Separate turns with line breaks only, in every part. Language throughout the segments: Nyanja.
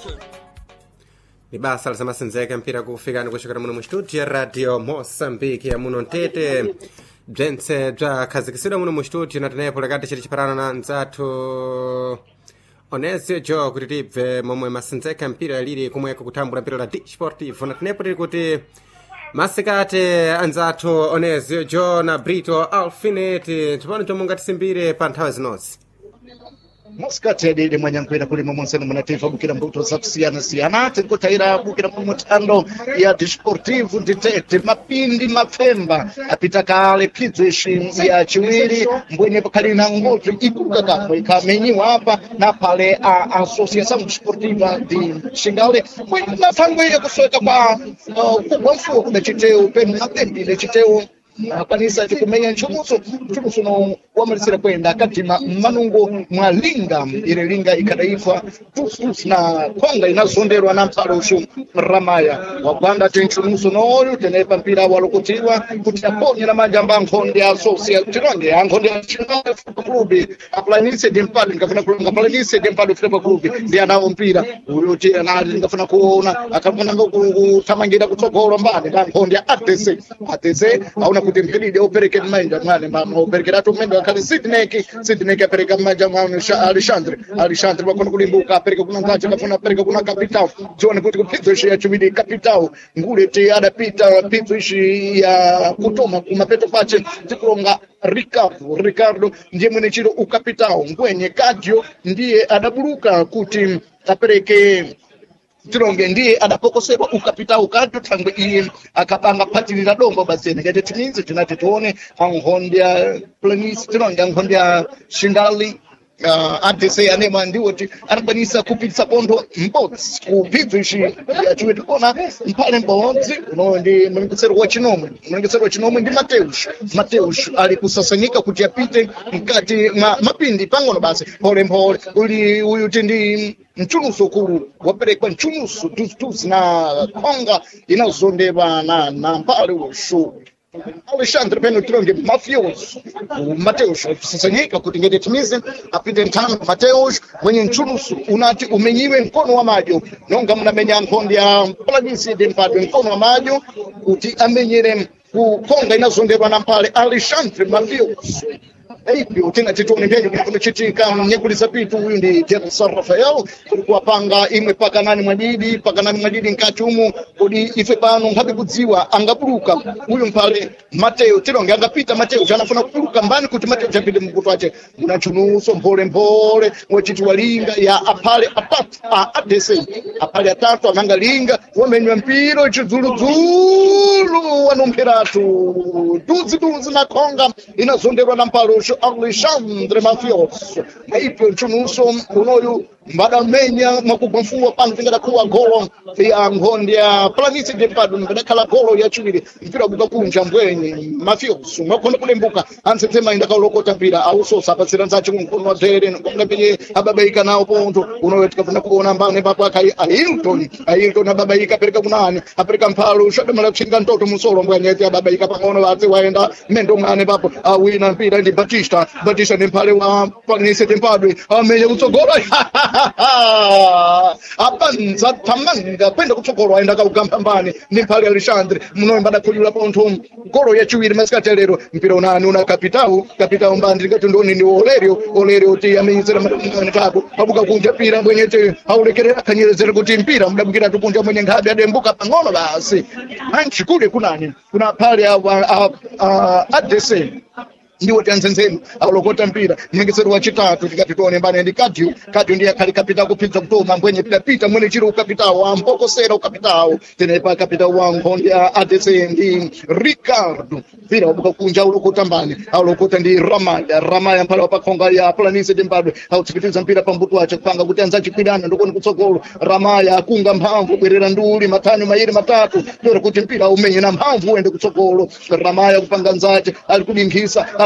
Ni basa lisamasenzeka mpira kufikani kuchokera muno mu studio ya radio Mosambiki ya muno Ntete bzentse bzakhazikisidwa muno mu studio na tenepo lekati chili chiparana na nzathu Onesio Jo kuti tibve momwe masenzeka mpira lili kumweko kutambula mpira la Sportivo na tenepo tili kuti masikate anzathu Onesio Jo na Brito Alfineti tipano chomwe ngatisimbire pa nthawi zinonse.
Moscate de Manyankwena kuli Monsen Munatifa bukira mbuto zakusiyana siyana tikutaira bukira mutando ya Desportivo Ditete mapindi mapfemba apita kale pizweshi ya chiwiri mbwenye pakalina ngoto ikukaka ikamenyiwa hapa na pale a Associação Desportiva de Xingale mwenye mafangwe ya kusweka kwa kubwanfu kuna chiteu penu mapendi le chiteu kanisa chikumenya nchumuso no wamalisira kwenda katima manungo mwalinga ile linga ikadaifwa tusus na kwanga inazonderwa na mpalosho ramaya wagwanda tenchumuso noyo tenepa mpira walokutiwa kuti aponye na majamba nkonde ya social tirange nkonde ya club aplanise dempado ngafuna kulunga aplanise dempado football club ndi anawo mpira uyo ti anali ngafuna kuona akafuna kutamangira kutsogolo mbane na nkonde ya ATC auna kuti mpiride opereke manja mwane mama operekera tumendo akali Sidney apereka manja mwana Alexandre bakona kulimbuka apereka kuna ngacha kafuna apereka kuna capital John kuti kupizwe ya chumidi capital ngule te adapita pizwe ya kutoma kumapeto pache tikulonga Ricardo ndiye mwene chiro ucapital ngwenye Kadio ndiye adabuluka kuti apereke tironge ndiye adapokoserwa ukapita Kadio thangwe iye akapanga patirira dombo basene ngati tininzi tinati tuone anghondya planis tironge anghondya Xingale ATC anema ndiwo ti anakwanisa kupitsa pondo mbodzi kupibvishi ya chiweti kona mpale mbodzi uno ndi mwenekesero wa chinomwe ndi Mateus ali kusasanyika kuti apite mkati mapindi pang'ono basi pole uli uyu ndi mchunuso kulu waperekwa mchunuso tuzi na konga inazondeva na mpale ushu Alexandre peno tironge Mateus kusasanyika kuti ngeti timize apite ntano Mateus mwenye mchunusu unati umenyiwe mkono wa majo nonga mnamenya nkondi ya Planície de Mpado mkono wa majo kuti amenyere kukonga inazonderwa na mpale Alexandre Mateus Eipio tena titone mbele kuna chitika nyekulisa pitu huyu ndi Gerson Rafael kulikuwa panga imwe paka nani mwadidi nkati umu kodi ife pano ngabe kudziwa angabuluka huyu mpale Mateo tironge angapita Mateo anafuna kubuluka mbani kuti Mateo chapite mkutu wache unachunuso mpole mwechiti walinga ya apale atatu ADC apale atatu ananga linga wamenywa mpiro chidzulu wanomperatu duzi na konga inazonderwa na mpalosho Alexandre Mateus Eipio chunuso unoyu mbadamenya makugomfuwa pano tingada kuwa golo ya ngonde ya Planície de Mpado mbadakhala golo ya chiwiri mpira bukakunja mbwenye Mateus mwakhona kulembuka ansetsema inda kaulokota mpira ausosa apatsira nzachi kunkono tere ngapeye ababaika nawo ponto unoyo tikafuna kuona mbane papo akai Ailton ababaika apereka kunani apereka mphalo shadamala kuchinga ntoto musolo mbwenye eti ababaika pang'ono vatsi waenda mendo ngane papo awina mpira ndi Batista ndi mphale wa Planície de Mpado amenya kutsogola apanza tamanga kwenda kutsogolo aenda kaugamba mbani ni mpale Alexandre muno mbada kulula ponto golo ya chiwiri masikatelero mpira unani una capital mbandi ngati ndoni ni Olerio ti amenyezera mangani kako abuka kunja pira mwenyete aulekerera kanyerezera kuti mpira mudabukira tukunja mwenye ngabe adembuka pang'ono basi anchi kule kunani kuna pale ADC ndiwo tanzenzenu aulokota mpira nyengesero wa chitatu tikati tuone mbane ndi Kadio ndiye akali kapita kupita kutoma mbwenye pita mwene chiro ukapitao ambokosera ukapitao tenepa kapitao wa nkonde ya ADC ndi Ricardo pira wabuka kunja aulokota mbane aulokota ndi Ramaya mpala wapakonga ya Planície de Mpado autipitiza mpira pambuto wache kupanga kuti anzachi kwidana ndokoni kutsogolo Ramaya akunga mphamvu bwerera nduli matano mayiri matatu ndore kuti mpira umenye na mphamvu uende kutsogolo Ramaya kupanga nzache ali kudinkhisa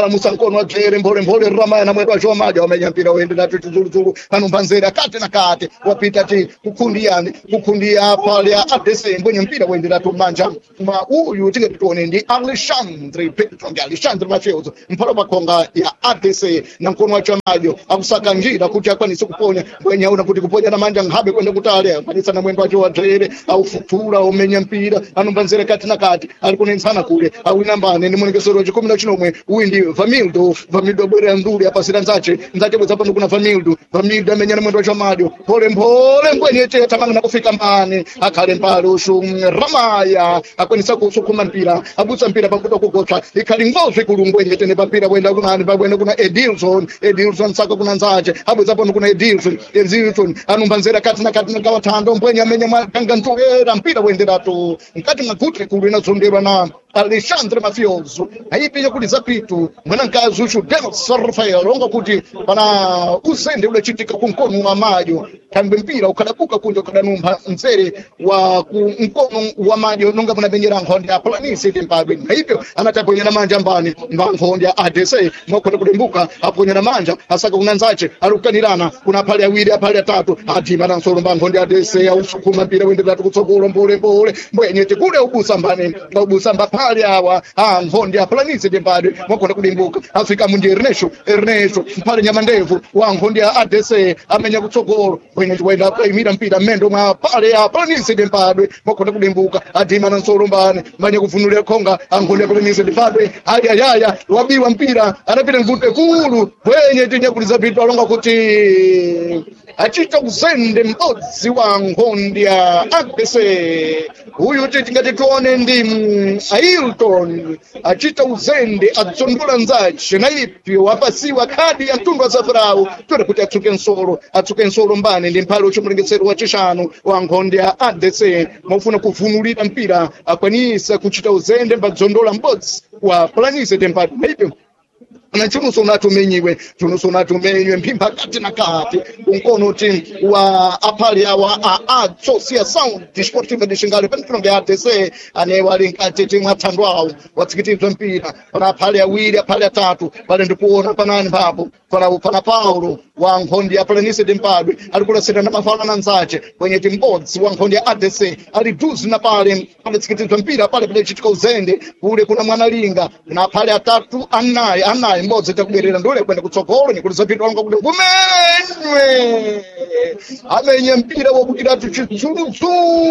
akhala musankono adzere mbole Ramaya na mwendo wa maji wamenya mpira uendera tutuzuru anumbanzera kate na kate wapita ti kukundia pale adese mbwenye mpira uendera tumanja ma uyu tinge tuone ndi Alexandre Mafiozo mpalo bakonga ya adese na mkono wa maji akusaka njira kuti akwanise kuponya mbwenye una kuti kuponya na manja ngabe kwenda kutale kanisa na mwendo wa dzere au futura umenya mpira anumbanzera kate na kate alikunensana kule au nambane ni mwenegesero wa 11 uyu ndi Vamildo bwere nduri apasira nzache bweza pano kuna Vamildo amenya na mwendo wa chamadio pole mbwenye cheta manga na kufika mbane akhale mpale ushu Ramaya akwanisa kusukuma mpira abutsa mpira pakuto kugotha ikhali ngozi kulumbwenye tene papira bwenda kunani babwenda kuna Edilson saka kuna nzache abweza pano kuna Edilson anumbanzera kati na kawathando mbwenye amenya mwakanga ntoera mpira bwenderatu nkati makuti kulu inazonderwa na Alexandre Mafiozo aipinya kuti zapitu mwanankazi uchu Delos Rafael onga kuti pana usende ule chitika kunkono wa majo kambe mpira ukadabuka kunja ukadanumba mzere wa kunkono wa majo nonga muna benyera nkhonde apulanisi timpabwe hivyo anataponya na manja mbani nkhonde ya ADC mwakona kudimbuka aponya na manja asaka kunanzache alukanirana kuna pale awiri pale atatu atima na nsolo mba nkhonde ya ADC ya usukuma mpira wende datu kutsogolo mbole mbwenye tikule ubusa mba pale awa nkhonde apulanisi timpabwe mwakona kudimbuka afika mundi Ernesto mpale nyamandevu wa nkhonde ya ADC amenya kutsogolo kwenye wenda imira mpira mendo mwa pale apulanisi timpabwe mwakona kudimbuka atima na nsolo mbani manye kufunulia konga nkhonde apulanisi timpabwe ayayaya wabiwa mpira anapita mvute kulu kwenye tinya kuliza vitu alonga kuti achita kuzende mbodzi wa nkhonde ya ADC huyu tingati tuone ndi Ailton achita uzende adzondola nzache na ipi wapasiwa kadi ya mtundu wa Zafarau tore kuti atsuke nsolo mbane ndi mphalo uchumulengesero wa chishanu wa nkhonde ya ADC mofuna kuvunulira mpira akwanisa kuchita uzende mbadzondola mbodzi wa Planise tempati na ipi na chunuso natumenywe mpimba kati na kati unkono uti wa apali awa Associação Desportiva de Xingale pentunge ADC ane wali nkati timu athandu awo watsikitizwa mpira pana apali awiri apali atatu pale ndikuona panani papo pana Paulo wa nkhonde ya Planise Tempadwe alikulasira na mafala na nzache kwenye timbodzi wa nkhonde ya ADC aliduzi na pale tsikitizwa mpira pale chitika uzende kule kuna Mwanalinga na pale atatu anayi mbodzi takuberera ndole kwenda kutsogolo nikuliza pito wanga kuti kumenwe amenya mpira wobukira tuchitsuluzu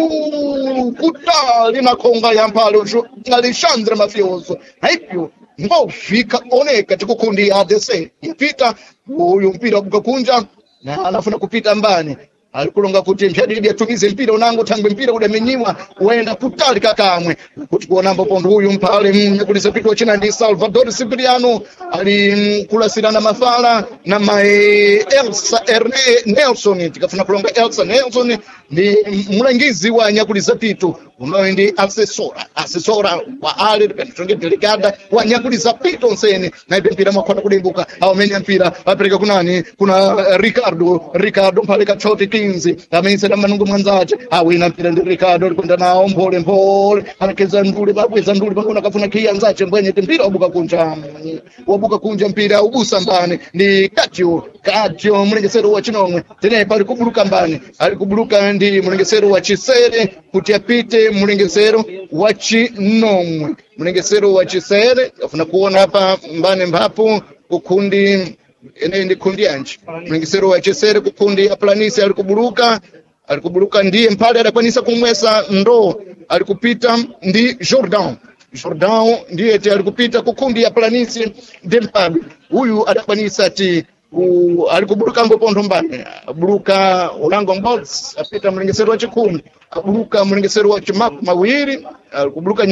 kutali na konga ya mpalo Alexandre Mafiozo haipyo ngofika oneka tikukundi ya ADC yapita uyu mpira wabukakunja na anafuna kupita mbani alikulonga kuti mshadidi atumize mpira unango tangwe mpira udamenyiwa uenda kutali kakamwe kuti kuonambo pondo huyu mpale kulisa pito china ndi Salvador Cipriano alikulasira na mafala na Elsa Nelson tikafuna kulonga Elsa Nelson ni mlangizi wa nyakuliza pito unoye ndi asesora wa ali pentonge delegada wa nyakuliza pito nsene na mpira mwakwenda kudimbuka awamenya mpira apereka kunani kuna Ricardo mpale kachoti kinzi amenyisa na manungu mwanzache awina mpira ndi Ricardo alikwenda nao mbole anakeza ndule babweza ndule pangona kafuna kianzache mbwenye mpira wabuka kunja mpira ubusa mbane ni Katio mlengesero wa Chinomwe tene pali kubuluka mbane alikubuluka ndi mlengesero wa Chisere kuti apite mlengesero wa Chinomwe mlengesero wa Chisere afuna kuona hapa mbane mbapo ukundi ene ndi kundi yanji mlengesero wa Chisere kukundi ya Planise alikubuluka ndiye mpale alakwanisa kumwesa ndo alikupita ndi Jordan ndiye alikupita kukundi ya Planise Tempadwe huyu adakwanisa ati alikubuluka ngopondo mbane abuluka ulango mbodzi apita mlengesero wa Chikumi abuluka mlengesero wa Chimapu mawiri alikubuluka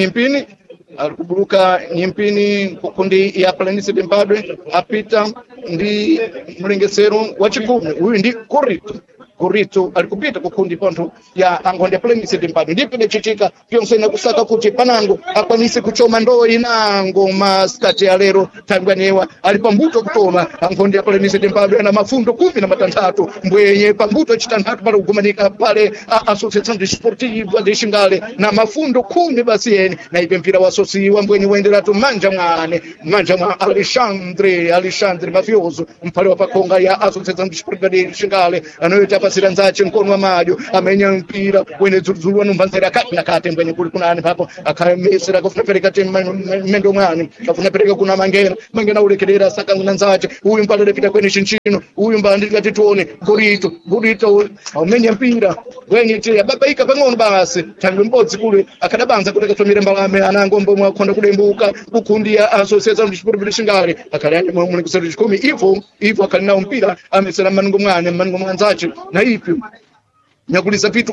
nyimpini kukundi ya Planise Tempadwe apita ndi mlengesero wa Chikumi huyu ndi Gorito alikupita kukundi ponto ya Angonde Plains Dimpado ndipo nechitika pyonse nakusaka kuti panango akwanise kuchoma ndoo inango maskati ya lero Tanzania alipambuto kutoma Angonde Plains Dimpado na mafundo 13 mbwenye pambuto chitantatu pale kugumanika pale Association Desportiva de Xingale na mafundo 10 basi yeni na ipe mpira wa sosi wa mbwenye waendelea tu manja mwa Alexandre Mafioso mpale wa pakonga ya Association Desportiva de Xingale anoyota pasira nzache mkono wa majo amenya mpira wene zuruzuru wanumbanzira kati na kati mbwenye kuli kunani papo akamesera kufuna pereka mendo mwani kafuna pereka kuna mangena ulekelera saka nzache huyu mpale lepita kwenye chinchino huyu mbandika tituone Gorito amenya mpira wenye tia babaika pang'ono basi tangu mbodzi kule akadabanza kuleka tumire mbalame anangombo mwakonda kudembuka ukundi ya Association Desportiva de Xingale akalani mwe kuseri 10 ivo akalina mpira amesera manungo mwanzache na ipi nyakuliza vitu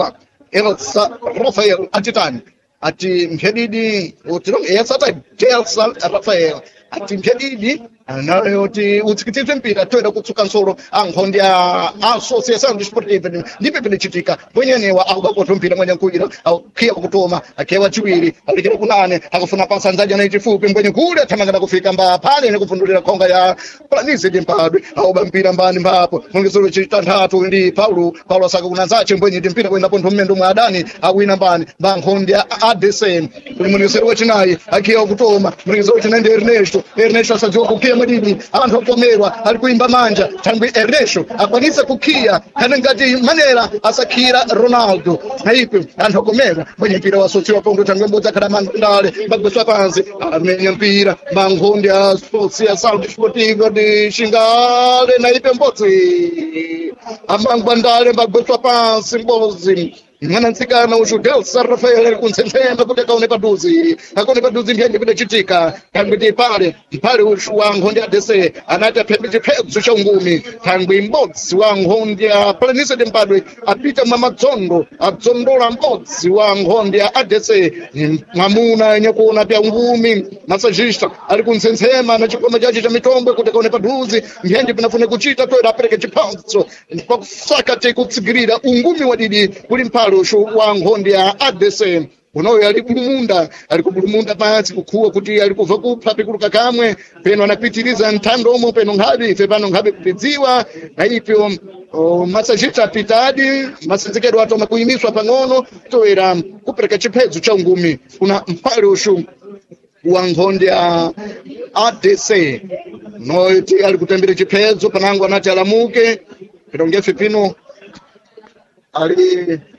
Elsa Rafael atitani ati mhedidi utiro Elsa Rafael ati mhedidi anayoti utsikitizwe mpira toenda kutsuka nsoro Angonde ya Association Desportiva ndipo pinachitika mwenyenewa aubakoto mpira mwenye kuira au kia kutoma akewa chiwiri alikira kunane akafuna pasa nzaja na ichifupi mwenye kule tamangana kufika mba pale ne kufundulira konga ya Plains Dimpado au mpira mbani mbapo mungisoro chitantatu ndi Paulo saka kunanzache mwenye mpira kwenda ponto mmendo mwadani awina mbani Angonde ya ADC mungisoro wachinayi akia kutoma mungisoro chinende Ernesto asajoka madini abantu akomerwa alikuimba manja tangu Ernesto akwanisa kukia kana ngati manera asakira Ronaldo na ipi anthu akomerwa mwenye mpira wa sochi wa pongo tangu mbodza kada mandale bagweswa pansi amenya mpira Angonde ya Association Desportiva de Xingale na ipi mbodzi amangwandale bagweswa pansi mbodzi mwana nsikana ujudelsa Rafael kunsentenda kuti akaone paduzi ndiye kuti chitika tangu pale wa Angonde ADC anata pembedzo cha ngumi tangu mbodzi wa Angonde Plains Dimpado apita mamadzondo adzondola mbodzi wa Angonde ADC mwamuna yenye kuona pya ngumi masajista ali kunsensema na chikoma chachi cha mitombo kuti akaone paduzi ndiye pinafune kuchita toera apereke chipatso kwa kusaka tekutsigirira ungumi wadidi kuli mpalo wa Angonde ya ADC unoyo alikubulumunda pansi kukuwa kuti alikuva kupha pikuluka kamwe peno anapitiriza ntandomo peno ngabi pano ngabi kupidziwa na ipyo masajita pitadi masinzikedo atoma kuimiswa pang'ono toera kupereka chiphedzo cha ngumi kuna mpale ushu wa Angonde ya ADC noyo ti alikutembera chiphedzo panango anati alamuke peno ngefe pino ali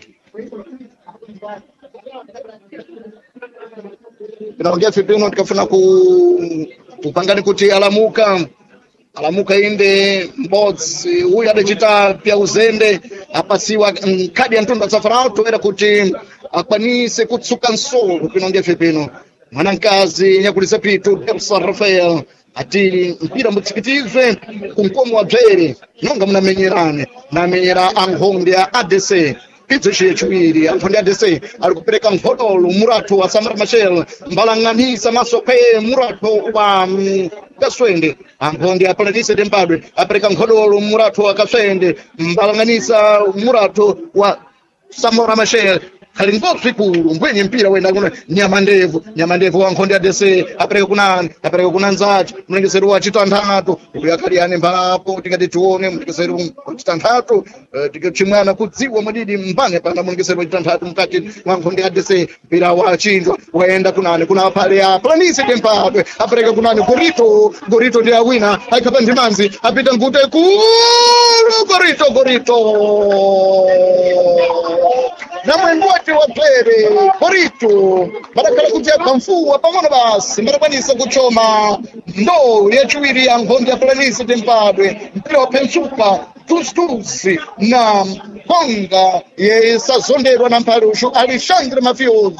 inaongea fipino tukafuna kupangani kuti alamuka inde mbodzi huyu adachita pya uzende apasiwa kadi ya ntunda safarao toera kuti akwanise kutsuka nsolo pinaongea fipino mwanankazi nyakulisa pitu Elsa Rafael ati mpira mutsikitizwe kunkomo wa bzere nonga munamenyerane namenyera Angonde ya ADC Pidzo chiwiri Angonde ADC alikupereka mhodolo murato wa Samara Machel mbalang'anisa masope murato wa Kaswende Angonde ya Plains Dimpado apereka mhodolo murato wa Kaswende mbalang'anisa murato wa Samara Machel kalingopsi kulu mbwenye mpira wenda kuna nyamandevu wa Angonde ADC apereka kuna nzachi mlengeseru wa chitantatu uyakaliane mbapo tikati tuone mlengeseru wa chitantatu tikachimwana kudziwa madidi mbane pana mlengeseru wa chitantatu mkati wa Angonde ADC mpira wa chinjwa waenda kuna pale ya Plains Dimpado apereka kunani Gorito ndiye awina aikapa ndimanzi apita ngute kulu Gorito na mwengoti wa pere Gorito barakala kutia kamfuwa pamono basi mbarakwanisa kuchoma ndo ya chiwiri ya Angonde ya Plains Dimpado mpira wa pensupa tustusi na konga yesazonderwa na mpalushu Alexandre Mafioso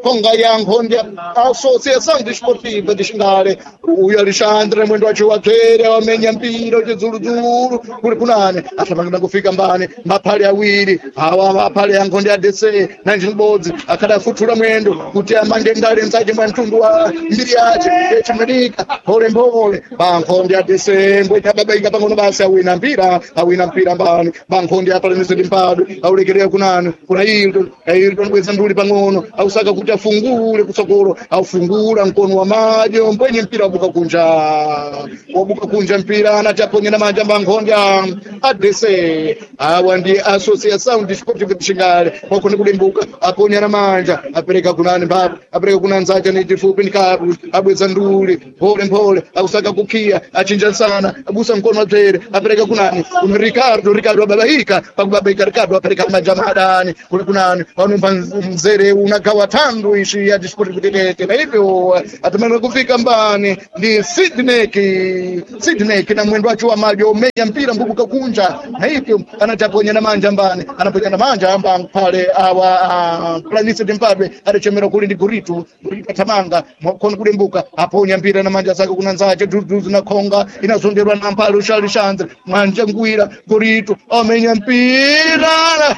konga ya nkhondi associação desportiva de Xingale. Uyu Alexandre mwendo wacho wadzere wamenya mpira chidzuludzulu kuli kunani atapangana kufika mbani maphale awiri awa maphale ya nkhondi ya DC 19 akadafuthula mwendo kuti amange ndale nzaje mwa mtundu wa mbiri yace echimedika pole pa nkhondi ya DC mbweta babaika pang'ono basi awina mpira mbani pa nkhondi ya Palanisi Limpado aulekerea kunani kuna Hilton bweza nduli pang'ono ausaka kuti afungule kutsogolo aufungula mkono wa majo mbwenye mpira wabuka kunja mpira anataponyana manja mbankhonde adese awa ndi associação desportiva de Xingale wakone kulembuka aponyana manja apereka kunani mbapo apereka kunanzaja ni chifupi ndikabu abweza nduli pole ausaka kukia achinja sana abusa mkono wa dzere apereka kunani kuna Ricardo ababaika pakubabaika Ricardo apereka manja madani kule kunani wanomba mzere unagawa tandu ishi ya desportiva de Tete na hivyo atamana kufika mbani ndi Sidney na mwendo wacho wa majo menya mpira mbubuka kunja na hivyo anataponya na manja mbani anaponya na manja pale awa Planície de Mpadwe alichemera kuli ndi Guritu tamanga kono kulembuka aponya mpira na manja zake kunanzaje dudu na konga inazonderwa na mpalo Alexandre manja ngwira Guritu amenya mpira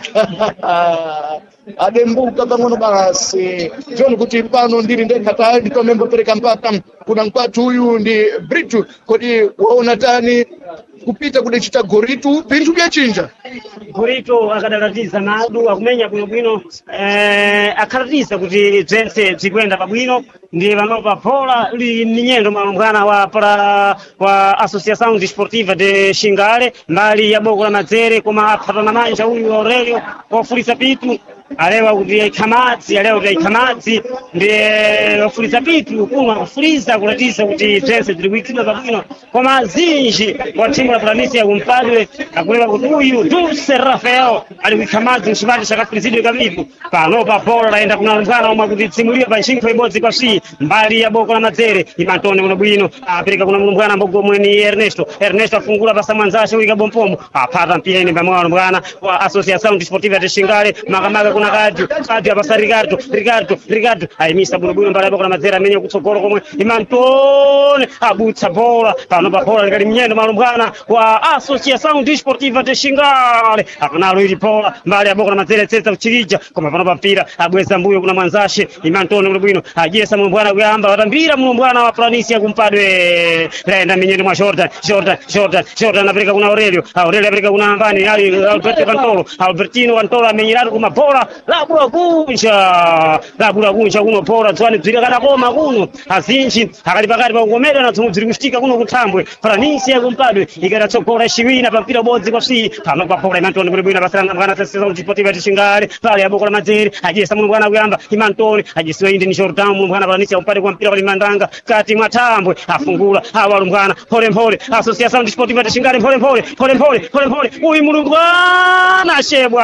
adembuka pang'ono basi John kuti pano ndiri ndekata nditomembo pereka mpata kuna mkwatu huyu ndi Britu kodi waona tani kupita kudechita Goritu pintu byachinja
Goritu akadalatiza nadu akumenya bwino akadalatiza kuti zense zikwenda pabwino ndi vanopa phola li minyendo mwana wa Associação Desportiva de Xingale mbali ya boko la madzere koma aphatana manja huyu Aurelio ofulisa pitu alewa kuti ikhamadzi ndi ofulisa pitu kuma ofulisa kulatisa kuti zense zili kuitima pabwino koma zinji wa timu la Planície ya Kumpadwe akulewa kuti uyu Dulce Rafael ali kuikhamadzi mchipati chakafulizidwe kavivu pano pa phola laenda kunalumphana omwe kuti tsimuliwe pa nshinkho ibodzi kwa si mbali ya boko la madzere imantone kuno bwino apereka kuna mulumbwana mbogo mweni Ernesto afungula pasa mwanzashe wika bompomo aphata mpiyeni pa mwana wa Associação Desportiva de Xingale makamaka kuna radio apasa Ricardo ayimisa bwino mbali ya boko la madzere amenye kutsogolo komwe imantone abutsa bola pano pa bola likali mnyendo malumbwana wa Associação Desportiva de Xingale akanalo ili bola mbali ya boko la madzere tsetsa kuchirija koma pano pa mpira abweza mbuyo kuna mwanzashe imantone bwino ajesa mulumbwana kuyamba watambira mulumbwana wa Planície ya Kumpadwe laenda minyendo mwa Jordan apereka kuna Aurelio apereka kuna mbani Albertino Cantolo amenyiratu kuma bola labula kunja kuno bola tswani bzira kana koma kuno azinji akali pakati pakugomera na tsumwe bziri kuchitika kuno kuthambwe Planície ya Kumpadwe ikadatsogola chiwina pa mpira bodzi kwa si pano pa bola imantone kuti bwino pasiranga mwana Associação Desportiva de Xingale pale ya boko la madzere ajesa mulumbwana kuyamba imantone ajesiwa indi ni Jordan mulumbwana Planície ya Kumpadwe kwa mpira pali mandanga kati mwatambwe afungula awalumbwana pole Associação Desportiva de Xingale pole uyu mulumbwana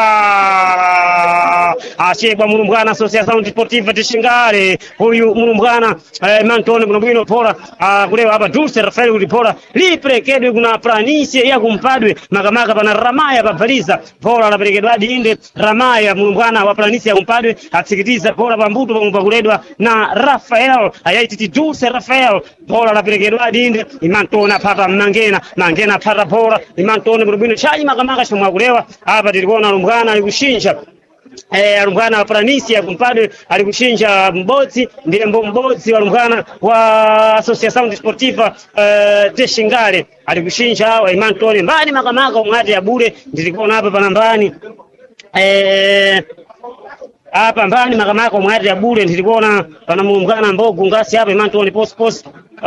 ashebwa mulumbwana Associação Desportiva de Xingale uyu mulumbwana mantone kuno bwino phola kulewa apa Dulce Rafael kuti phola liperekedwe kuna Planície ya Kumpadwe makamaka pana Ramaya pabaliza phola laperekedwa inde Ramaya mulumbwana wa Planície ya Kumpadwe atsikitiza phola pambuto pakuledwa na Rafael ayaititi Dulce Rafael phola laperekedwa inde imantone aphata mangena aphata phola imantone kuno bwino chayi makamaka chomwe kulewa apa tilikuona lumbwana ali kushinja alumbwana wa Planície ya Kumpadwe ali kushinja mbodzi ndiye mbodzi wa lumbwana wa Associação Desportiva de Xingale ali kushinja wa imantone mbani makamaka umwati ya bure ndilikuona hapa pana mbani hapa mbani makamaka umwati ya bure ndilikuona pana mulumbwana mbogo ngasi hapa imantone post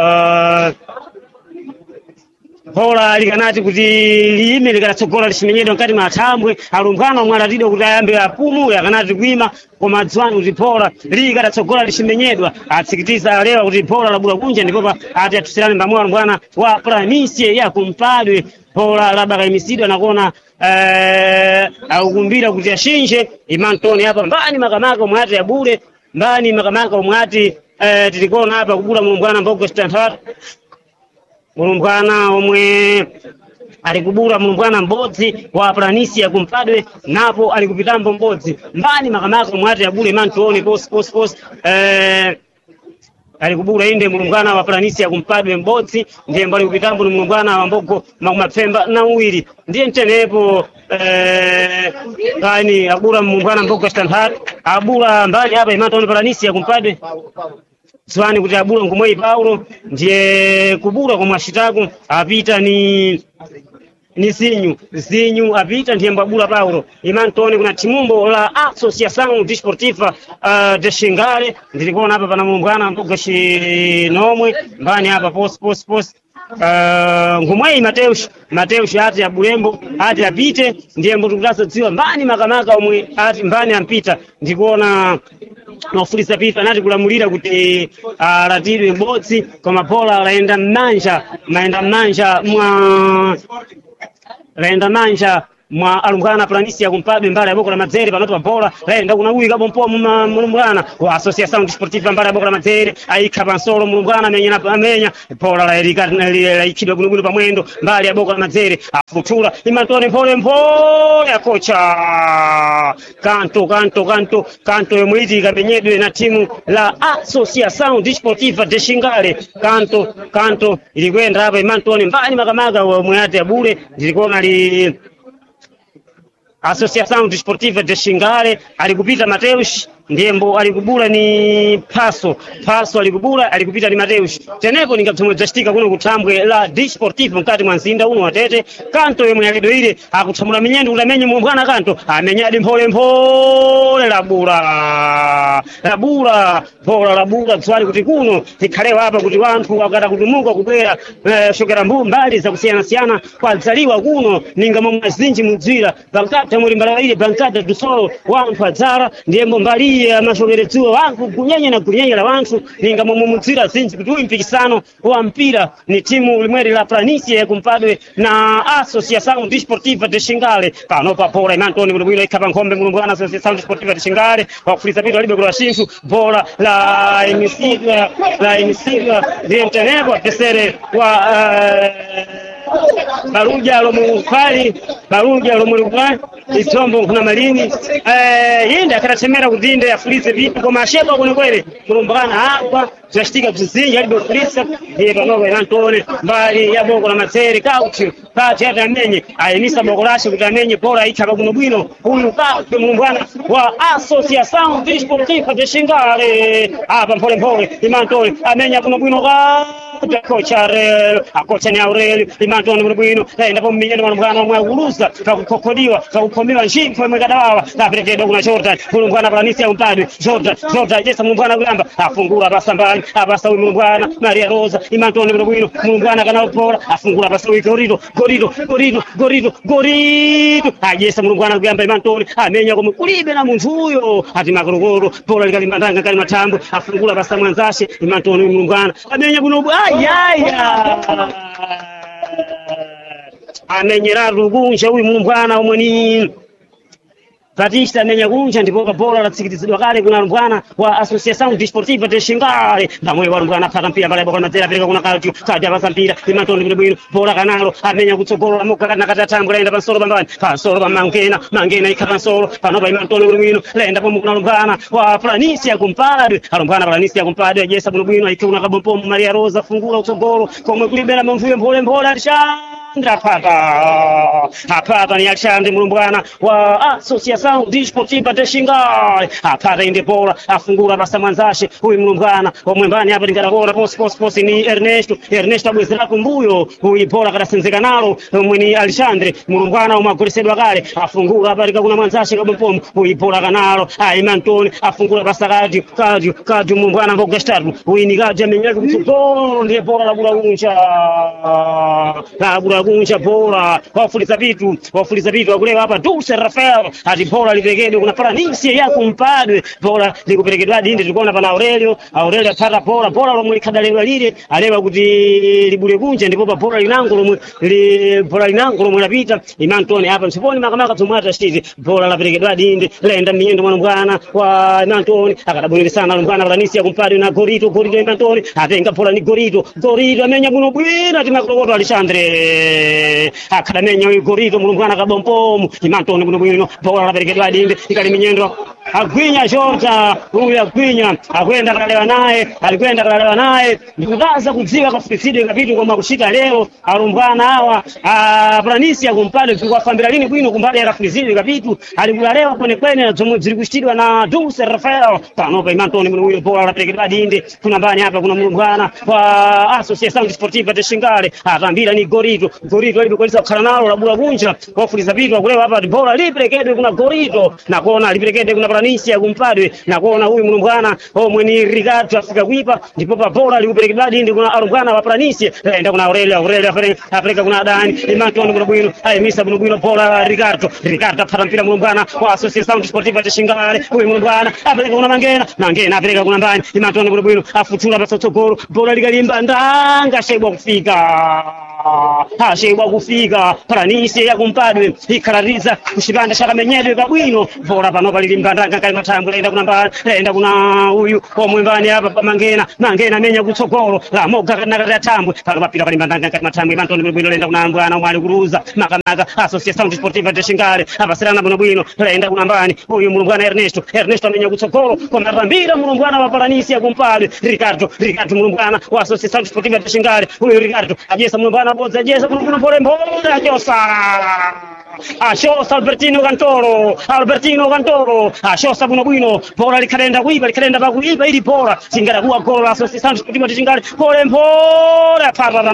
phola likanati kuti lime likatsogola lisimenyedwa mkati mathambwe alumbwana omwe alatidwa kuti ayambe apumu yakanati kuima koma dziwani kuti phola likatsogola lisimenyedwa atsikitiza alewa kuti phola labula kunja ndipo ati atusirane mbamwe alumbwana wa Planície ya Kumpadwe phola labaka imisidwa nakona akukumbira kuti ashinje imantone hapa mbani makamaka omwati ya bule mbani makamaka omwati tilikona hapa kubula mulumbwana mbogo stanthatu mulumbwana omwe alikubura mulumbwana mbodzi wa Planisia kumpadwe napo alikupitambo mbodzi mbani makamaka mwati abule mantuone pos alikubura inde mulumbwana wa Planisia kumpadwe mbodzi ndiye mbali kupitambo mulumbwana wa Mbogo Mapemba na uwiri ndiye ntenepo kani abura mulumbwana Mbogo Standard abura mbali hapa imantuone Planisia kumpadwe Zwani kuti abura ngumwei Paulo ndiye kubura kwa mwashitaku apita ni Zinyu apita ndiye mbabula Paulo imantone kuna timumbo la Associação Desportiva de Xingale ndilikuona hapa pana mulumbwana Mbogo Shinomwe mbani hapa pos ngumwei Mateus ati abulembo ati apite ndiye mbutukulaso dziwa mbani makamaka omwe ati mbani ampita ndikuona nofulisa pifa nati kulamulira kuti alatidwe mbodzi koma pola laenda mwa alumbwana Planisia kumpadwe mbali ya Boko la Madzere panoto papola laenda kunawika bompo mulumbwana wa Associação Desportiva mbali ya Boko la Madzere ayikha pansolo mulumbwana amenya pola laikidwa kunukuno pamwendo mbali ya Boko la Madzere afutura imantone mpole ya kocha kanto yomwiti ikamenyedwe na timu la Associação Desportiva de Xingale kanto ilikwenda hapa imantone mbali makamaka mwati ya bule ndilikuona li Associação Desportiva de Xingale alikupita Mateus ndiyembo alikubula ni Paso alikubula alikupita ni Mateus tenepo ningatsomwezastika kuno kutambwe la Desportivo mkati mwa mzinda uno watete kanto yemwe yakidwire akutsamula minyendo kuti amenye mulumbwana kanto amenyadi mpole labura tswali kuti kuno tikhalewa hapa kuti wanthu wakata kutumuka kubwera shokera mbali za kusiyana kwadzaliwa kuno ninga momwe zinji mudzira bankata muri mbalaire bankata dusolo wanthu adzara ndiyembo mbali amashogeretsiwa wanthu kunyenye la wanthu ninga momwe mudzira zinji kuti uyu mpikisano wa mpira ni timu limweri la Planisia kumpadwe na Associação Desportiva de Xingale pano papola imantoni bwino ikhapa nkhombe mulumbwana Associação Desportiva de Xingale wakufuliza pitu alibe kula shinfu bola la inisigwa ndiyentenepo tesere wa Baruja lo mulukwa itombo kuna malini yenda akatachemera kudinde yafulize vitu koma asheba kuno kwele mulumbwana hapa zastika kuzinja alibe kulisa ndiye panopa imantone mbali ya Boko la Madzere kauti kati hata amenye ayinisa Boko lashe kuti amenye pola ikhapa kuno bwino uyu kauti mulumbwana wa Associação Desportiva de Xingale apa mpole imantone amenya kuno bwino akocha ni Aurelio imantone kuno bwino ndapo mminyendo mulumbwana mwa kuluza kakukokodiwa kakukomiwa nshimfo mwekadawa kaperekedwa kuna Jordan mulumbwana Planisia kumpadwe Jordan jesa mulumbwana kulamba afungura basambani abasa uyu mulumbwana Maria Rosa imantone kuno bwino mulumbwana kanaupola afungura abasa uyu Gorito ajesa mulumbwana kulamba imantone amenya kumwe kulibe na munthu uyo ati makorokoro pola likalimbandanga kali matambo afungura basa mwanzashe imantone uyu mulumbwana amenya kuno amenyera rugunja uyu mulumbwana omwe ni Batista amenya kunja ndipo kabola latsikitizidwa kale kuna mulumbwana wa Associação Desportiva de Xingale pamwe mulumbwana apata mpira mbali ya Boko la Madzere apereka kuna kadi apasa mpira imantoni bwino bola kanalo amenya kutsogolo lamuka kana katatambula enda pansolo mangena ikhala pansolo panopa imantoni bwino lenda pomwe kuna mulumbwana wa Planisia kumpadwe mulumbwana Planisia kumpadwe jesa bwino ikuna kabompo Maria Rosa fungula kutsogolo komwe kulibera mamvuyo mpole alishandra apata ni Alexandre mulumbwana wa Associação Desportiva de Xingale apata inde bola afungura basa mwanzashe uyu mulumbwana omwe mbani hapa lingarabola posi ni Ernesto abwezera kumbuyo uyu bola kadasenzeka nalo omwe ni Alexandre mulumbwana omwe agolesedwa kale afungura hapa lika kuna mwanzashe kabompomo uyu bola kanalo imantoni afungura basa kadi mulumbwana Mbogo Stadium uyu ni kadi amenyeka kutsogolo ndiye bola labula kunja bola wafuliza vitu akulewa hapa Dulce Rafael ati bola liperekedwe kuna Planisia ya kumpadwe bola likuperekedwa dinde tulikuona pana Aurelio apata bola lomwe likadalewa lile alewa kuti libule kunja ndipo bola linango lomwe lapita imantoni hapa msiponi makamaka tumata shiti bola laperekedwa dinde lenda minyendo mwana wa imantoni akadabunile sana mwana Planisia kumpadwe na Gorito imantoni atenga bola ni Gorito amenya buno bwina ati makokoto Alexandre akadamenya Gorito mulumbwana kabompomu imantoni bwino bola laperekedwa Dinde ikali minyendo agwinya Georgia huyu agwinya akwenda kalalewa naye ndikudaza kudziwa kafupisidwe kapitu koma kushika leo alumbwana hawa Planisia kumpale kukwafambira lini bwino kumbale akafupisidwe kapitu alikulalewa kwene na zomo zili kushitidwa na Dulce Rafael panopa imantoni huyu bola laperekedwa Dinde kuna mbani hapa kuna mulumbwana wa Associação Desportiva de Xingale atambira ni Gorito alibekweleza kukhala nalo labula kunja wafuliza vitu akulewa hapa bola liperekedwe kuna Gorito nakona liperekedwe kuna Planisia kumpadwe nakona huyu mulumbwana omwe ni Ricardo afika kuipa ndipo pa bola liuperekedwa Dinde kuna alumbwana wa Planisia enda kuna Aurelio Afrika kuna Dani imantoni kuna bwino ayimisa bwino bola Ricardo apata mpira mulumbwana wa Associação Desportiva de Xingale huyu mulumbwana apeleka kuna Mangena apeleka kuna mbani imantoni kuna bwino afutula pasotsogolo bola likalimba ndanga shebwa kufika Planisia yakumpadwe ikarariza kushibanda shaka menyedwe kabwino bola pano palilimbandanga kali matambo enda kuna huyu omwembani hapa Mangena menya kutsogolo la moga kana kati atambwe pano papira palimbandanga kali matambo imantoni bwino enda kuna mbwana mwali kuruza makamaka Associação Desportiva de Xingale apaserana bwino enda kuna mbani huyu mulumbwana Ernesto amenya kutsogolo koma pambira mulumbwana wa Planisia kumpadwe Ricardo mulumbwana wa Associação Desportiva de Xingale huyu Ricardo ajesa mulumbwana boza jesa kuna pole mbona Ashosa Albertino Cantoro ashosa bwino bola likalenda bakuiba ili bola singara kuwa gola Associação Desportiva de Xingale pole para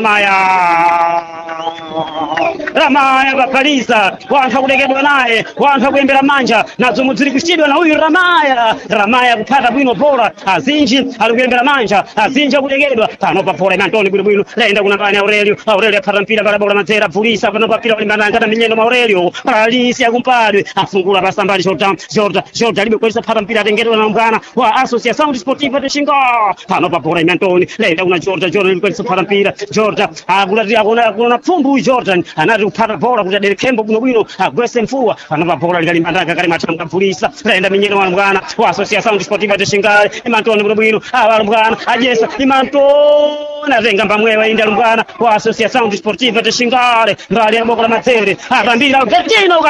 Ramaya bapaliza wantha kulekedwa naye wantha kuyembera manja nazo muzili kushidwa na huyu Ramaya kupata bwino bola azinji alikuyembera manja azinji kulekedwa pano pa bola imantoni bwino lenda kuna bani Aurelio apata mpira pala bola matera polisa pano pa pira limbandanga na minyendo Aurelio Planisia kumpadwe afungula basambali Georgia libekweleza pata mpira atengedwa na mbwana wa Associação Desportiva de Xingale pano pa bola imantoni lenda kuna Georgia libekweleza pata mpira Georgia akuna pfumbu Jordan anati kupata bola kuti aderekembo bwino agwese mfuwa panopa bola likalimbandanga kali matamba polisa lenda minyendo wa mbwana wa Associação Desportiva de Xingale imantoni bwino mbwana ajesa imantoni atenga pamwewa indi mbwana wa Associação Desportiva de Xingale mbali ya bola matere atambira Albertino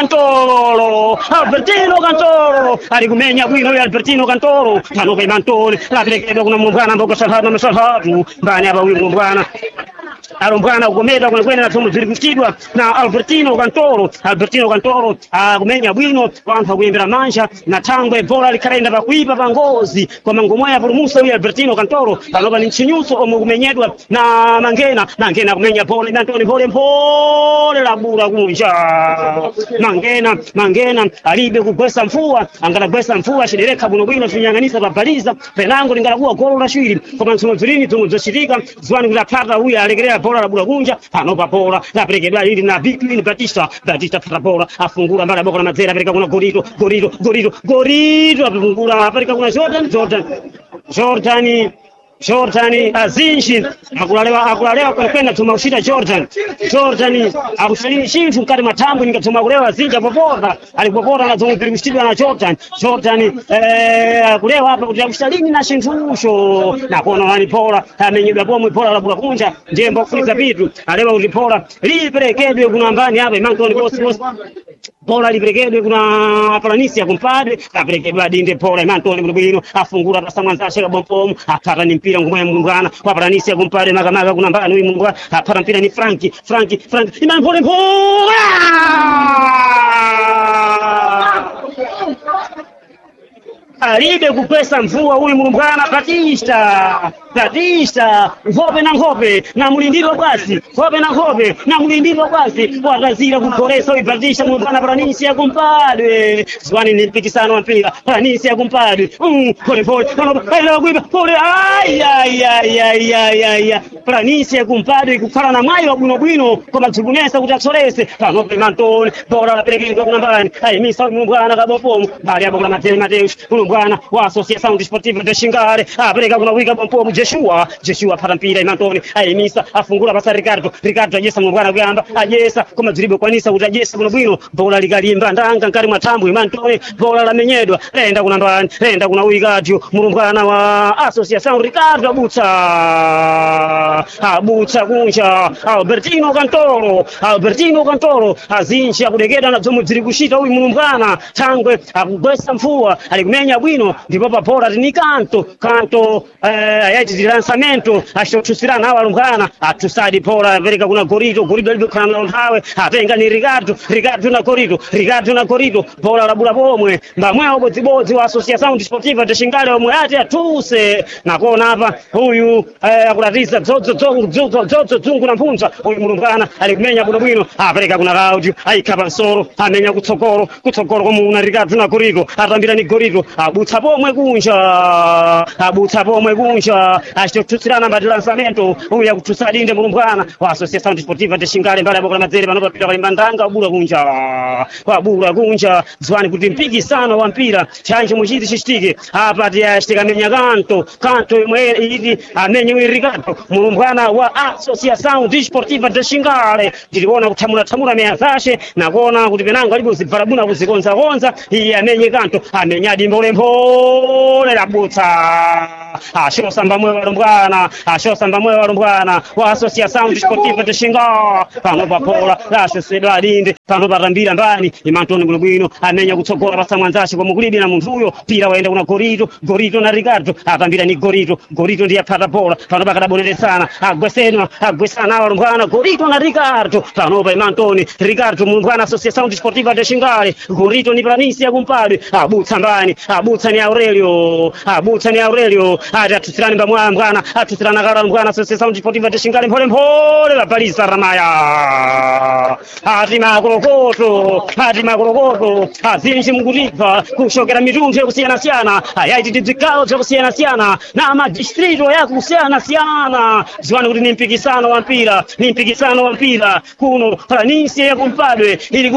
Cantoro alikumenya bwino ya Albertino Cantoro panopa imantoni laperekedwa kuna mbwana mboko salhatu mbani apa huyu mbwana alumbwana ugometa kwene na tumu zili kuchidwa na Albertino Cantoro kumenya bwino wantha kuyembera manja na thangwe bola likalenda pakuipa pa ngozi kwa mangomwaya pulumusa uyu Albertino Cantoro panopa ni mchinyuso omwe kumenyedwa na Mangena kumenya bola imantoni pole labula kunja Mangena alibe kugwesa mfuwa angalagwesa mfuwa shidereka bwino tunyanganisa babaliza penango lingalakuwa golo la shwiri koma nsuno zilini zochitika zwani kutapata huyu alekelera bola la bulagунja panopa bola laperekedwa lili na Victorine Batista pata bola afungula mbala bola mazera apereka kuna Gorito afungula apereka kuna Jordan azinji akulalewa kwenda tumaushita Jordan akushalini chinthu mkati matambo nikatuma kulewa azinja popota alipopota na zomupirikushitidwa na Jordan akulewa hapa kuti akushalini na chinthucho nakuona wani bola amenyedwa pomwe bola la bulagунja ndiye mbokuliza vitu alewa kuti bola liperekedwe kuna mbani hapa imantoni bosi bola liperekedwe kuna Planisia kumpadwe aperekedwa Dinde bola imantoni bwino afungula pasamwanza sheka bompomu apata ni mpira ngumaya mungwana kwa Planisia kumpadwe makamaka kuna mbani huyu mungwana apata mpira ni Franki imantoni alibe kupesa mvua huyu mulumbwana Batista ngope na mulindiro basi watazira kukoresa huyu Batista mulumbwana Planisia kumpadwe zwani ni mpikisano wa mpira Planisia kumpadwe pole Planisia kumpadwe kukhala na mwayi wa bwino koma tsukunesa kuti atsolese panope mantoni bola laperekedwa kuna mbani ayimisa mulumbwana kabopomu bali apo kuna Mateus mulumbwana wa Associação Desportiva de Xingale apereka kuna wika bompomu Joshua apata mpira imantoni ayimisa afungula pasa Ricardo ajesa mulumbwana kuyamba ajesa koma dzilibe kwanisa kuti ajesa bwino bola likalimba ndanga nkati mwathambo imantoni bola lamenyedwa lenda kuna ndani lenda kuna wikadio mulumbwana wa Associação Ricardo abutsa kunja Albertino Cantoro azinji akudekeda na zomwe dziri kushita uyu mulumbwana thangwe akugwesa mfuwa alikumenya bwino ndipo pa bola ni kanto ayati di lançamento achothutsirana awa lumbwana atusadi bola apereka kuna Gorito alibekhala na nthawe atenga ni Ricardo na Gorito bola labula pomwe mbamwe ubodzibodzi wa Associação Desportiva de Xingale omwe ati atuse nakona apa uyu akulatiza dzodzo dzungu na mpunza uyu mulumbwana alikumenya bwino apereka kuna Claudio ayikapa nsoro amenya kutsogolo komuna Ricardo na Gorito atambira ni Gorito abutsa pomwe kunja achothutsirana mbati lançamento uyu akuthusadinde mulumbwana wa Associação Desportiva de Xingale mbali abokola madzere panopapita palimbandanga wabula kunja dziwani kuti mpikisano wa mpira chanje muchiti chichitike apa tiyachitika menya kanto imwe iti amenye uyu Ricardo mulumbwana wa Associação Desportiva de Xingale tiliona kuthamula meya zashe nakuona kuti penango alipo zibvala buna kuzikonzakonza iye amenye kanto amenya dimbolempole labutsa ashosamba mwe walumbwana wa Associação Desportiva de Xingale pano papola lashosedwa alinde pano patambira mbani imantoni bwino amenya kutsogola pasamwanzashi kwa mukulibi na munthuyo pira waenda kuna Gorito na Ricardo atambira ni Gorito ndiye apata pola pano pakadaboneresana agwesana walumbwana Gorito na Ricardo pano pa imantoni Ricardo mulumbwana Associação Desportiva de Xingale Gorito ni Planície yakumpadwe abutsa ni Aurelio ati atutsirani mbamwana atutsirana kala lumbwana Associação Desportiva de Xingale mpole lapalisa ramaya ati makolokoto azinji mukutibva kushokera mitundu yakusiyana-siyana ayaiti tidzigawo zakusiyana-siyana na madistrito yakusiyana-siyana ziwani kuti ni mpikisano wa mpira kuno Planície yakumpadwe ili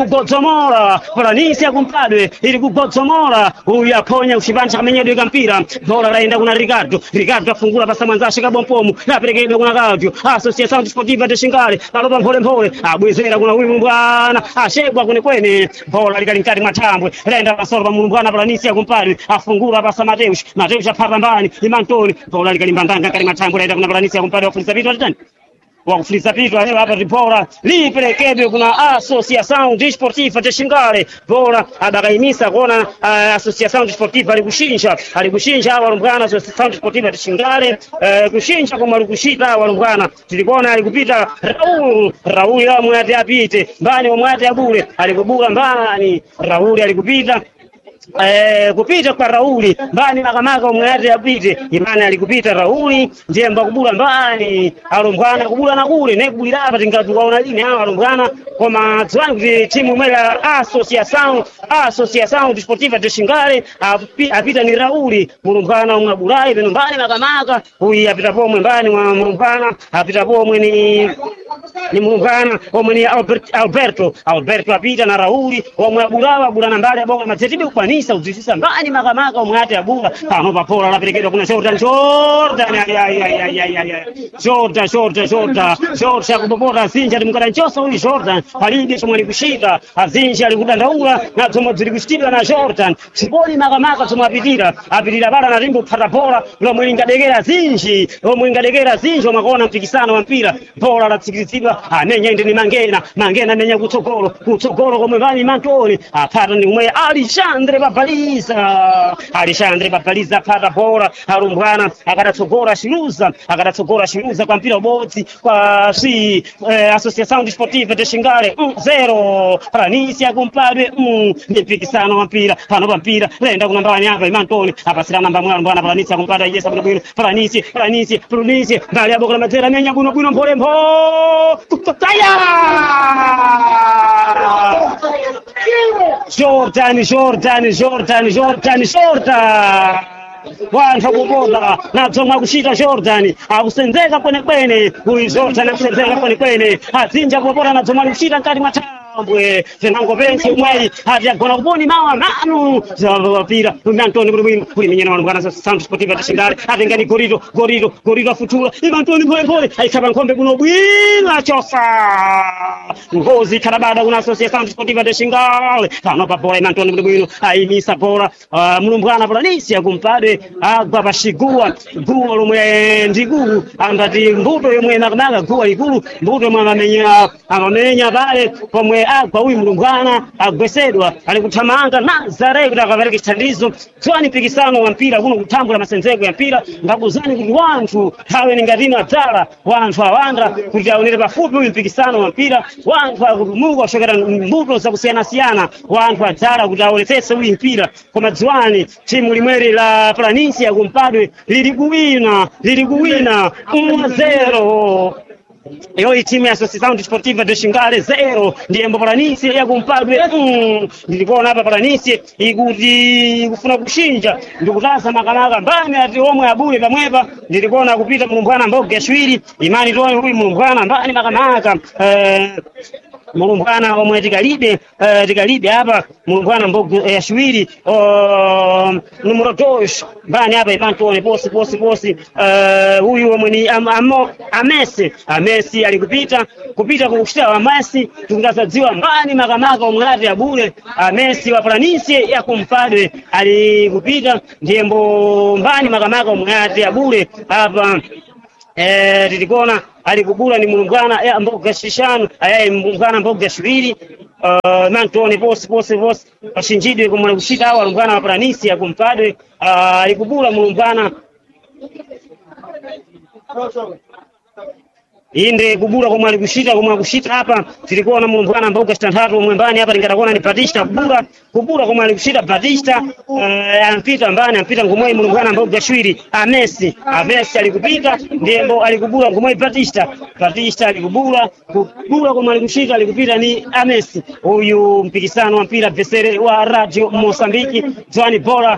kugodzomora uyu aponya kuchipani chakamenyedwe kampira bola laenda kuna Ricardo afungula pasamwanzashi kabompomu naperekedwe kuna Claudio Associação Desportiva de Xingale alopa mpole abwezera kuna uyu mulumbwana ashegwa kwene bola likali mkati mwathambwe lenda pasolo pa mulumbwana Planície yakumpadwe afungula pasa Mateus aphata mbani imantoni bola likali mbandanga mkati mwathambwe lenda kuna Planície yakumpadwe wafulisa vitu atitani wakufulisa vitu leo hapa bola liperekedwe kuna Associação Desportiva de Xingale bola adakaimisa kuona Associação Desportiva alikushinja walumbwana Associação Desportiva de Xingale kushinja koma alikushita walumbwana tilikuona alikupita Raul amwe ati apite mbani omwe ati abule alikubula mbani Raul alikupita kupita kwa Rauli mbani makamaka umwete apite imani alikupita Rauli ndiye mbakubula mbani alumbwana kubula na kule nekubulira apa tingatu kaona lini hawa alumbwana koma dziwani kuti timu imwe ya Associação Desportiva de Xingale apita ni Rauli mulumbwana umwabulai peno mbani makamaka uyi apita pomwe mbani wa mulumbwana apita pomwe ni mulumbwana omwe ni Alberto apita na Rauli omwabulawa bulana mbali aboka mazetibi kupanisa uzisisa mbani makamaka omwate abula pano papola laperekedwa kuna Jordan akubobora azinji alimukata nchosa uyu Jordan palibe chomwe alikushita azinji alikudandaula na zomwe zili kuchitidwa na Jordan siboli makamaka zomwe apitira bala na rimbo kuphata bola lomwe lingadekera zinji omakaona mpikisano wa mpira bola latsikizidwa amenya inde ni Mangena amenya kutsogolo komwe mbani mantoni aphata ni kumwe Alexandre Babaliza aphata bola alumbwana akadatsogora shiluza kwa mpira ubodzi kwa Associação Desportiva de Xingale 0 Planície yakumpadwe ni mpikisano wa mpira pano pa mpira lenda kuna mbani apa imantoni apasirana mbamwe alumbwana Planície yakumpadwe yesa bwino Planície mbali abokola madzera menya bwino mpole taya Jordan wanthu akuboda nadzomwe akuchita Jordan akusenzeka kwenekwene uyu Jordan akusenzeka kwenekwene azinja kuboda nadzomwe akuchita mkati mwa tambwe Fernando Bensi mwei hadi agona kuboni mawa manu zapira Antoni Bruno kuli minyana wanugana Santos Sportiva de Xingale atengani Gorito futura Antoni pole aikaba nkombe kuno bwina chosa ngozi karabada kuna Associação Desportiva de Xingale pano pa bola Antoni Bruno aimisa bola mulumbwana Polícia kumpadwe agwa bashigua guwa lomwe ndiguru andati mbuto yomwe nakanaga guwa ikulu mbuto yomwe amamenya pale pomwe agwa uyu mulumbwana agwesedwa ali kuthamanga Nazare kuti akapereke chithandizo tswani mpikisano wa mpira kuno kutambula masenzeko ya mpira ngakuzani kuti wanthu hawe ningatino adzala wanthu awanda kuti aonere pafupi uyu mpikisano wa mpira wanthu akutumuka kuchokera mbuto zakusiyana-siyana wanthu adzala kuti aonetsetse uyu mpira koma dziwani timu limweri la Planície kumpadwe lili kuwina 1-0 Yoi timu ya Associação Desportiva de Xingale 0 ndiye Planície yakumpadwe ndikuona hapa Planície ikuti kufuna kushinja ndikutaza makanaka mbani ati omwe abule pamwepa ndikuona kupita mulumbwana Mboga Shwiri imani toyo huyu mulumbwana mbani makanaka mulumbwana omwe tikalibe hapa mulumbwana Mboga Shwiri numero 2 mbani hapa imani tuone posi huyu omwe ni Messi alikupita kukushita wa Messi tukutasadziwa mbani makamaka omwati ya bure Messi wa Planície ya kumpadwe alikupita ndiye mbani makamaka omwati ya bure hapa tilikona alikubula ni mulumbwana Mboga Shishano mulumbwana Mboga Shwiri mantone posi pashinjidwe kumwana kushita hawa mulumbwana wa Planície ya kumpadwe alikubula mulumbwana inde kubura kwa mwali kushita hapa tilikuwa na mulumbwana Mboga Shitantatu mwembani hapa ningatakuona ni Batista kubura kwa mwali kushita Batista ampita ngumwei mulumbwana Mboga Shwiri Messi alikupita ndiembo alikubura ngumwei Batista alikubura kwa mwali kushita alikupita ni Messi huyu mpikisano wa mpira Vesere wa Radio Mosambiki Joani bola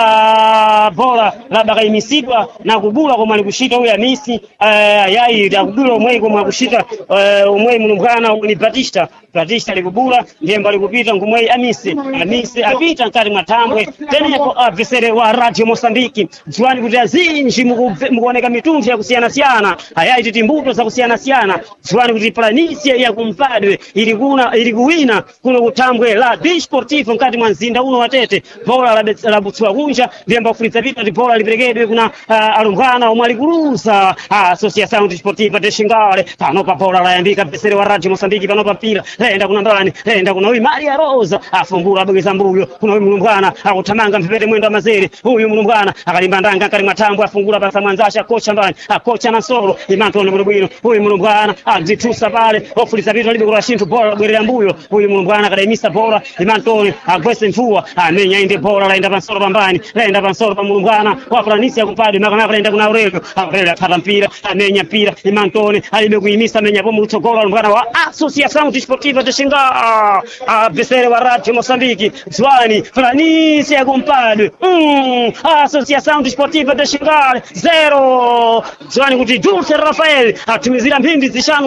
la bakaimisidwa na kubura kwa mwali kushita huyu Messi yai kubura umwe kwa kushita umwe mulumbwana ni Batista alikubula ndiye alikupita ngumwe Amisi apita nkati matambwe tena kwa Vesere wa Radio Mosambiki Juani kuti azinji mukuoneka mitundu ya kusiyana ayaiti timbuto za kusiyana Juani kuti Planície ya kumpadwe ilikuwina kuno kutambwe la Desportivo nkati mwanzinda uno watete bola la butswa kunja ndiye mbafuliza pita bola liperekedwe kuna alumbwana omwe alikuluza Associação Desportiva de Xingale pano pa bola layambika Vesere wa Radio Mosambiki pano pa mpira lenda kuna mbani lenda kuna huyu Maria Rosa afungura abweza mbuyo kuna huyu mulumbwana akuthamanga mpepete mwendo wa mazere huyu mulumbwana akalimba ndanga kali matambo afungura basa mwanzasha kocha mbani akocha na solo imantone bwino huyu mulumbwana adzitusa pale ofuliza vitu libe kwa shintu bola bwerera mbuyo huyu mulumbwana kadaimisa bola imantone agwese mvua amenya inde bola laenda pansolo pambani laenda pansolo pa mulumbwana wa Planície yakupadi makamaka laenda kuna Aurelio akapata mpira amenya mpira imantone alibe kuimisa amenya pomu utogolo mulumbwana wa Associação Desportiva de Xingale Vesere wa Radio Mosambiki Zwani Planície yakumpadwe Associação Desportiva de Xingale 0 Zwani kuti Dulce Rafael atumizira mphindi zishanu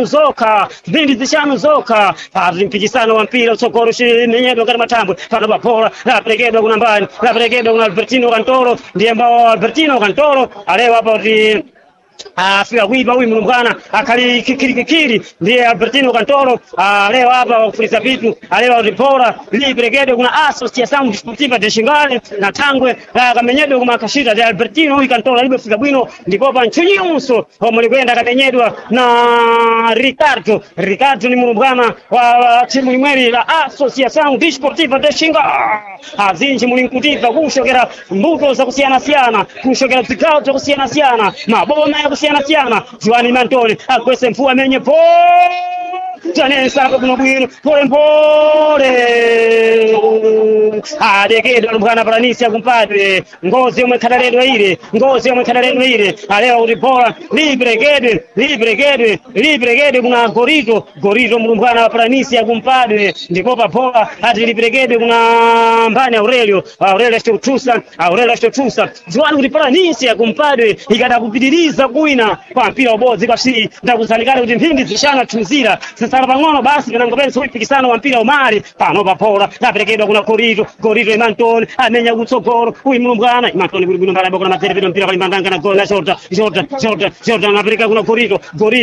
zoka mpikisano wa mpira utsogolo chimenyedwa ngati matambwe pano pa bola laperekedwa kuna mbani laperekedwa kuna Albertino Cantoro ndiye Albertino Cantoro alewa hapa kuti afika kuipa huyu mulumbwana akali kikiri ndiye Albertino Cantoro leo hapa kufuliza vitu alewa ripola liperekedwe kuna Associação Desportiva de Xingale na tangwe kamenyedwa kuma kashita de Albertino huyu Cantoro alibefika bwino ndipo pa nchunyunso omwe kamenyedwa na Ricardo ni mulumbwana wa timu imweri la Associação Desportiva de Xingale azinji mulinkutiva kushokera mbuto za kusiyana kushokera zikao za kusiyana maboma ya kusiyana Juani Mantone akwese mfua menye Janesa kuno bwino pole adekedwa mwana Paranisia kumpadwe ngozi yomwe khadaledwa ile alewa kuti bola libregedwe kuna gorito mwana wa Paranisia kumpadwe ndipo pa bola ati libregedwe kuna mbani Aurelio Stotrusa ziwani kuti Paranisia kumpadwe ikada kupitiriza kuwina kwa mpira ubodzi basi ndakuzanikana kuti mphindi zishana tuzira sasala pang'ono basi kanangopenso ipikisano wa mpira umali pano pa bola aperekedwa kuna gorito Imantoni amenya kutsogolo uyu mlumbwana Imantoni kuli bwino mbala boko na mazere mpira pali mbandanga na gola shota anapereka kuna gorito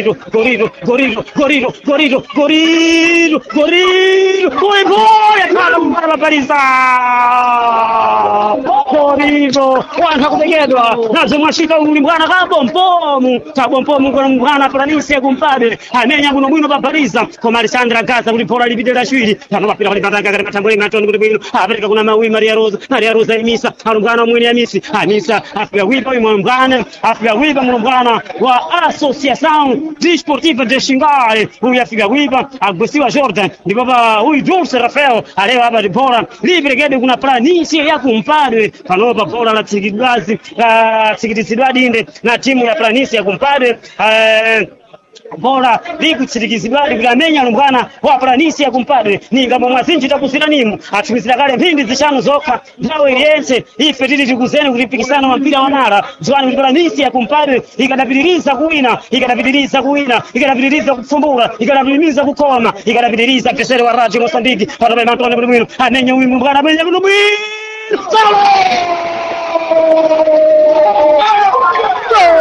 boya kana mbala Parisa gorito wanga kutegedwa nazo mwashika uli mwana kabompomu kwa mwana Paranisia kumpadwe amenya kuno bwino pa Parisa koma Alessandra Gaza kuti bola lipitira shwiri pano papira pali mbandanga kali matambo Imantoni kuti bwino apereka kuna Maui Maria Rosa Imisa alumbwana mwini Amisa afika wipa mwana wa Associação Desportiva de Xingale huyu afika wipa agusiwa Jordan ndipo pa huyu Dulce Rafael alewa hapa bola libregede kuna Paranisia ya kumpadwe panopa bola la tsikitizidwa dinde na timu ya Paranisia kumpadwe bola likutsirikizidwadi kulamenya lumbwana wa Paranisia kumpadwe ninga mwazinji takusira nimu atumizira kale mphindi zishanu zokha ndawo iliyense ife tili tikuzeni kuti pikisano wa mpira wanala zwani kuti Paranisia kumpadwe ikadapitiriza kufumbula ikadapitiriza kukoma ikadapitiriza pesere wa Radio Mozambique pano pa Imantoni kuti bwino amenya uyu lumbwana amenya kuti bwino